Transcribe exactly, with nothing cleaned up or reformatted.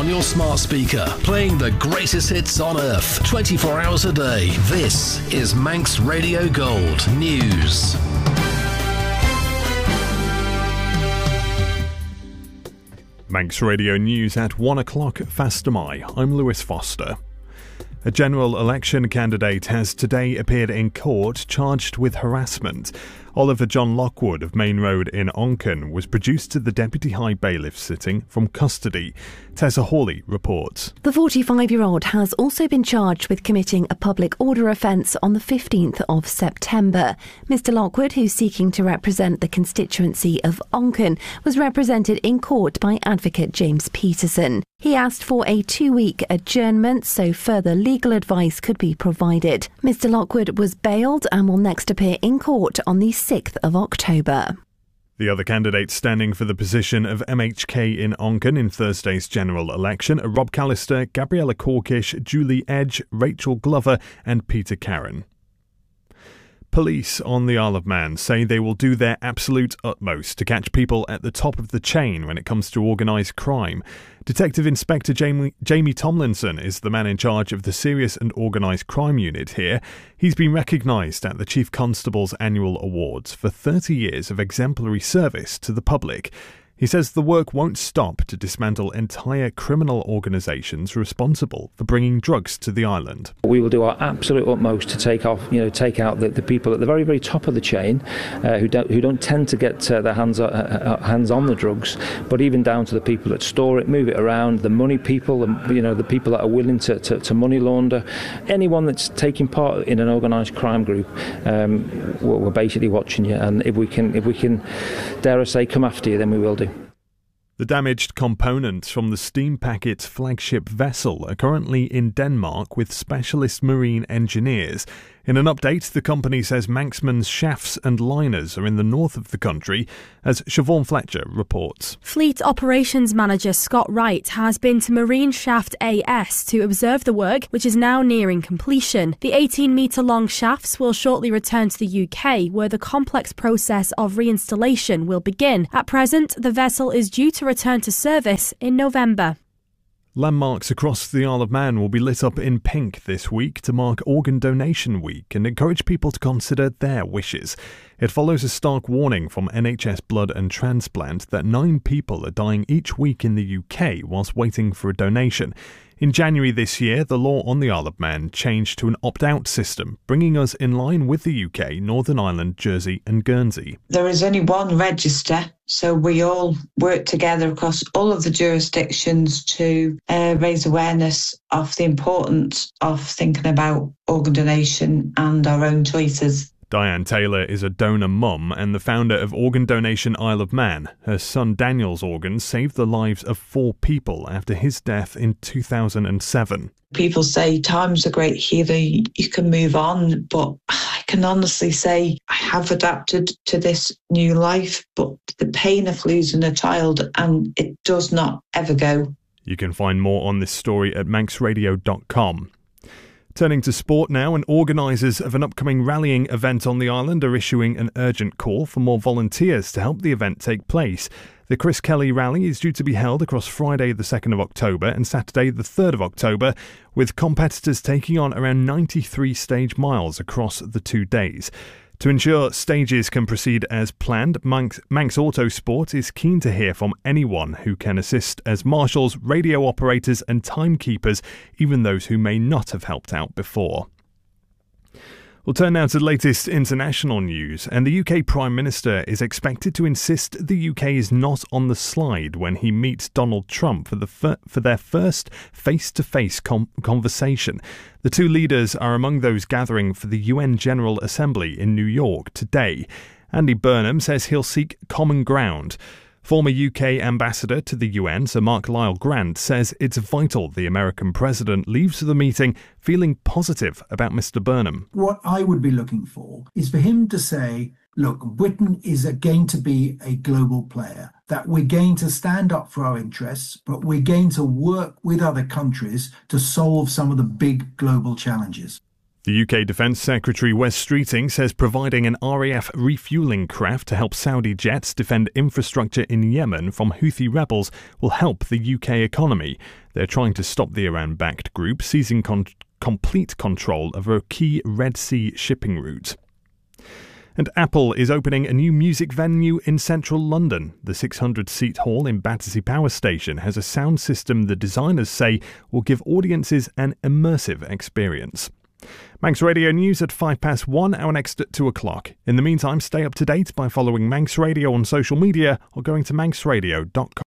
on your smart speaker, playing the greatest hits on earth, twenty-four hours a day. This is Manx Radio Gold News. Manx Radio News at one o'clock Fastamai. I'm Lewis Foster. A general election candidate has today appeared in court charged with harassment. Oliver John Lockwood of Main Road in Onken was produced to the Deputy High Bailiff sitting from custody. Tessa Hawley reports. The forty-five-year-old has also been charged with committing a public order offence on the fifteenth of September. Mister Lockwood, who's seeking to represent the constituency of Onken, was represented in court by advocate James Peterson. He asked for a two-week adjournment so further legal advice could be provided. Mister Lockwood was bailed and will next appear in court on the sixth of October. The other candidates standing for the position of M H K in Onken in Thursday's general election are Rob Callister, Gabriella Corkish, Julie Edge, Rachel Glover and Peter Carron. Police on the Isle of Man say they will do their absolute utmost to catch people at the top of the chain when it comes to organised crime. Detective Inspector Jamie, Jamie Tomlinson is the man in charge of the Serious and Organised Crime Unit here. He's been recognised at the Chief Constable's Annual Awards for thirty years of exemplary service to the public. He says the work won't stop to dismantle entire criminal organisations responsible for bringing drugs to the island. We will do our absolute utmost to take off, you know, take out the, the people at the very, very top of the chain uh, who don't who don't tend to get uh, their hands uh, hands on the drugs, but even down to the people that store it, move it around, the money people, the, you know, the people that are willing to, to, to money launder, anyone that's taking part in an organised crime group. Um, we're, we're basically watching you, and if we can, if we can, dare I say, come after you, then we will do. The damaged components from the steam packet flagship vessel are currently in Denmark with specialist marine engineers. In an update, the company says Manxman's shafts and liners are in the north of the country, as Siobhan Fletcher reports. Fleet Operations Manager Scott Wright has been to Marine Shaft A S to observe the work, which is now nearing completion. The eighteen metre long shafts will shortly return to the U K, where the complex process of reinstallation will begin. At present, the vessel is due to return to service in November. Landmarks across the Isle of Man will be lit up in pink this week to mark Organ Donation Week and encourage people to consider their wishes. It follows a stark warning from N H S Blood and Transplant that nine people are dying each week in the U K whilst waiting for a donation. In January this year, the law on the Isle of Man changed to an opt-out system, bringing us in line with the U K, Northern Ireland, Jersey and Guernsey. There is only one register, so we all work together across all of the jurisdictions to uh, raise awareness of the importance of thinking about organ donation and our own choices. Diane Taylor is a donor mum and the founder of Organ Donation Isle of Man. Her son Daniel's organs saved the lives of four people after his death in two thousand seven. People say time's a great healer, you can move on, but I can honestly say I have adapted to this new life, but the pain of losing a child, and it does not ever go. You can find more on this story at manx radio dot com. Turning to sport now, and organisers of an upcoming rallying event on the island are issuing an urgent call for more volunteers to help the event take place. The Chris Kelly Rally is due to be held across Friday the second of October and Saturday the third of October, with competitors taking on around ninety-three stage miles across the two days. To ensure stages can proceed as planned, Manx, Manx Autosport is keen to hear from anyone who can assist as marshals, radio operators and timekeepers, even those who may not have helped out before. We'll turn now to the latest international news, and the U K Prime Minister is expected to insist the U K is not on the slide when he meets Donald Trump for the fir- for their first face-to-face com- conversation. The two leaders are among those gathering for the U N General Assembly in New York today. Andy Burnham says he'll seek common ground. Former U K ambassador to the U N, Sir Mark Lyle Grant, says it's vital the American president leaves the meeting feeling positive about Mister Burnham. What I would be looking for is for him to say, look, Britain is going to be a global player, that we're going to stand up for our interests, but we're going to work with other countries to solve some of the big global challenges. The U K Defence Secretary Wes Streeting says providing an R A F refuelling craft to help Saudi jets defend infrastructure in Yemen from Houthi rebels will help the U K economy. They're trying to stop the Iran-backed group seizing con- complete control of a key Red Sea shipping route. And Apple is opening a new music venue in central London. The six hundred seat hall in Battersea Power Station has a sound system the designers say will give audiences an immersive experience. Manx Radio News at five past one, our next at two o'clock. In the meantime, stay up to date by following Manx Radio on social media or going to manx radio dot com.